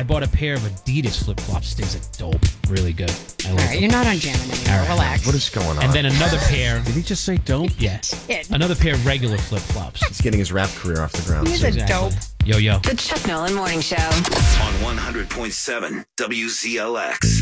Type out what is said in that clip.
I bought a pair of Adidas flip-flops. Things are dope. Really good. I All like right, them. you're not on Jammin' anymore. All right. Relax. What is going on? And then another pair. Did he just say dope? Yes. Shit. Another pair of regular flip-flops. He's getting his rap career off the ground. He's a dope. Yo, yo. The Chuck Nolan Morning Show. On 100.7 WZLX.